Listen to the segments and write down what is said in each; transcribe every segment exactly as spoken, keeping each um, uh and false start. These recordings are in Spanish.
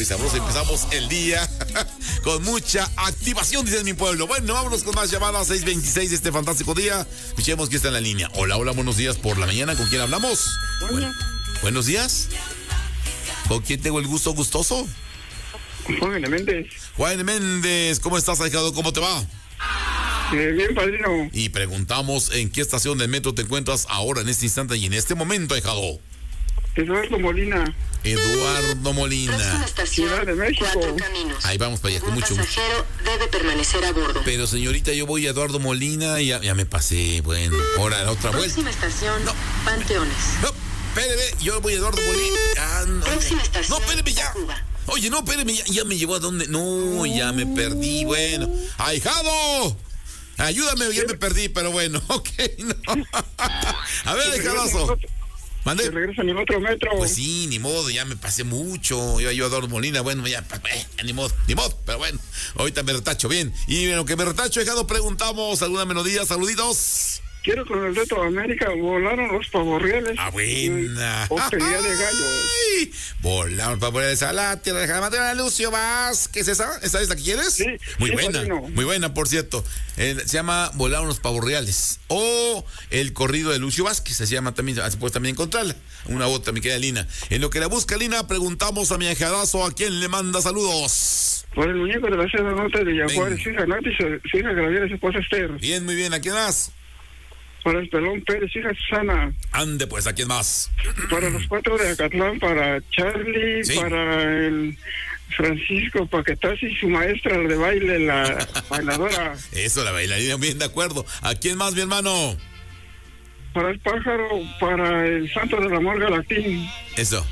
y sabroso. Empezamos el día con mucha activación, dice mi pueblo. Bueno, vámonos con más llamadas. seis veintiséis de este fantástico día. Escuchemos quién está en la línea. Hola, hola, buenos días por la mañana. ¿Con quién hablamos? Bueno, buenos días. ¿Con quién tengo el gusto gustoso? Juan Méndez. Juan Méndez, ¿cómo estás, ahijado? ¿Cómo te va? Eh, bien, padrino. Y preguntamos en qué estación del metro te encuentras ahora, en este instante y en este momento, ahijado. Eduardo Molina. Eduardo Molina. Próxima estación, Ciudad de México. Cuatro Caminos. Ahí vamos para allá, con Un mucho gusto. pasajero debe permanecer a bordo. Pero señorita, yo voy a Eduardo Molina y ya, ya me pasé. Bueno, ahora la otra vuelta. Próxima estación, No. Panteones. No, espéreme, yo voy a Eduardo Molina. Ah, no. Próxima estación, No, espéreme ya. Cuba. Oye, no, espéreme, ya, ya me llevó a dónde. No, ya me perdí. Bueno, ahijado. Ayúdame, ya me perdí, pero bueno, ok, no. A ver, ahijadazo. ¿Mande? Se regresa en el otro metro. Pues sí, ni modo, ya me pasé mucho. Iba yo a Eduardo Molina, bueno, ya, eh, ni modo, ni modo, pero bueno, ahorita me retacho bien. Y en lo que me retacho, dejado, preguntamos alguna melodía, saluditos. Quiero con el reto de América, volaron los pavorreales. Ah, buena. O pelea de gallos. Ay, volaron pavorreales a la tierra de Jamatera, Lucio Vázquez. ¿Esa? ¿Esa es la que quieres? Sí. Muy sí, buena, padrino. muy buena, por cierto. Eh, se llama Volaron los pavorreales. O el corrido de Lucio Vázquez, se llama también, se puede también encontrarla. Una otra, mi querida Lina. En lo que la busca Lina, preguntamos a mi ahijadazo a quién le manda saludos. Por el muñeco de la Sierra Norte de Yaguares, su hija Nati, su, su hija Graviera, su esposa Esther. Bien, muy bien, ¿a quién más? Para el Pelón Pérez, su hija Susana. Ande, pues, ¿a quién más? Para los cuatro de Acatlán, para Charlie, Sí. para el Francisco Paquetasi y su maestra de baile, la bailadora. Eso, la bailarina, bien de acuerdo. ¿A quién más, mi hermano? Para el pájaro, para el santo del amor Galatín. Eso.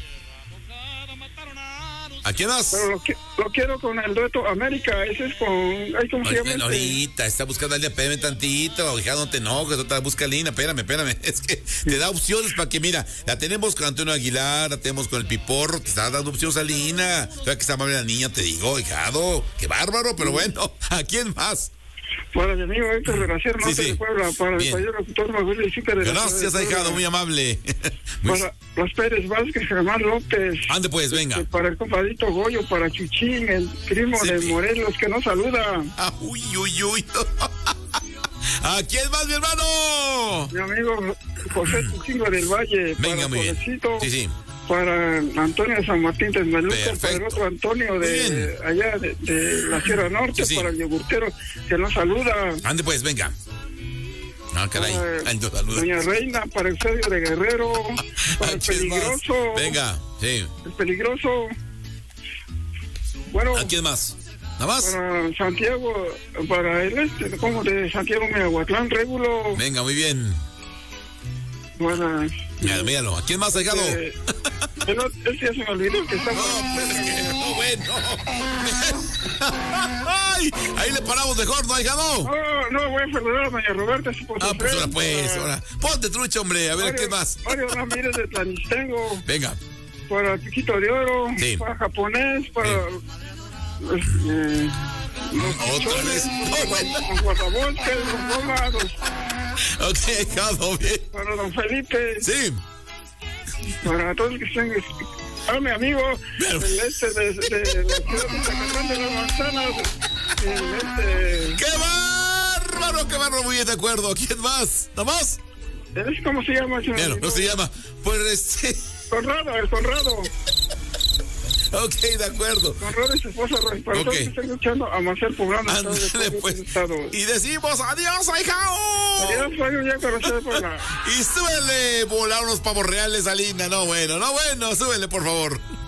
¿A quién más? Pero lo, que, lo quiero con el dueto América, ese es con... Ay, ¿cómo se llama? Bueno, este? ahorita está buscando al día, espérame tantito, hija, no te enojes, otra busca Lina, espérame, espérame, es que te da opciones para que, mira, la tenemos con Antonio Aguilar, la tenemos con el Piporro, te está dando opciones a Lina, sabes que está amable la niña, te digo, hijado, qué bárbaro, pero bueno, ¿a quién más? Para mi amigo Héctor de la Sierra Norte Sí, sí. de Puebla, para Bien. el taller locutor Maguire y Zúcar de la Gracias, Ciudad de ahijado, Puebla. muy amable. Muy- Para los Pérez Vázquez, Germán López. Ande pues, venga. Este, para el compadrito Goyo, para Chuchín, el primo Sí. de Morelos que nos saluda. Ah, uy, uy, uy. ¿A quién más, mi hermano? Mi amigo José Tucingo del Valle. Venga, para muy bien. Jovencito, Sí, sí. Para Antonio de San Martín de Esmeluca, Perfecto. para el otro Antonio Muy de bien. allá de, de la Sierra Norte, Sí, sí. para el yogurtero que nos saluda. Ande pues, venga. Ah, caray. Para Ay, no, saluda. Doña Reina, para Eusebio de Guerrero, para ¿A el quién más? peligroso. Venga, sí. El peligroso. Bueno, ¿A quién más? ¿Nada más? para Santiago, para el este, como de Santiago Miahuatlán, Régulo. Venga, muy bien. Para, Míralo, míralo. ¿A quién más, ahijado? eh, el otro- este ya se me olvidó que estamos. No, pues es que no, bueno. Ay, ahí le paramos mejor, ¿no, ahijado? No, no, voy a saludar a doña Roberta, su Ah, pues ahora pues, ahora. Ponte trucha, hombre, a ver, ¿qué más? Mario Ramírez de Tlanistengo, Venga, para Piquito de Oro, Sí. para Japonés, para los, eh, los otra vez. No, bueno. los guardabosques, los Roma, los- Ok, ahijado, bien. para don Felipe, Sí, para todos los que estén. Ah, mi amigo, Pero- el este de, de la ciudad de Zacatán de las Manzanas, el este. ¡qué bárbaro, qué bárbaro! Muy bien, de acuerdo. ¿Quién más? ¿Nada más? ¿Es cómo se llama? señor? Bueno, no se llama. Pues este. Conrado, el Conrado. Ok, de acuerdo. Conrado y su esposa, para Ok. todos que estén escuchando a Marcel Poblano. Estado de Ándale, Puebla, pues. Estado. Y decimos adiós, ahijao. Adiós, soy un día conocido de Puebla. Y súbele volar unos pavos reales a Lina. No, bueno, no, bueno, súbele, por favor.